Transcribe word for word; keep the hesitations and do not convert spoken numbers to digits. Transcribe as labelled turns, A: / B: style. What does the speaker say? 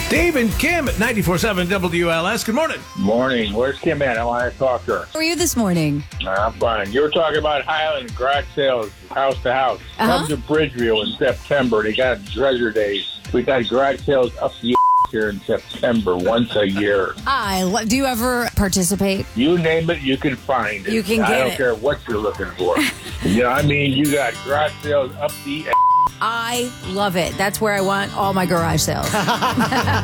A: Dave and Kim at ninety-four point seven W L S. Good morning.
B: Morning. Where's Kim at? I want to talk to her.
C: How are you this morning?
B: I'm fine. You were talking about Highland garage sales, house to house.
C: Uh-huh.
B: Come to Bridgeview in September. They got treasure days. We got garage sales up the here in September, once a year.
C: I lo- do you ever participate?
B: You name it, you can find it.
C: You can
B: I
C: get
B: don't
C: it.
B: care what you're looking for. You know, I mean, you got garage sales up the
C: I love it. That's where I want all my garage sales.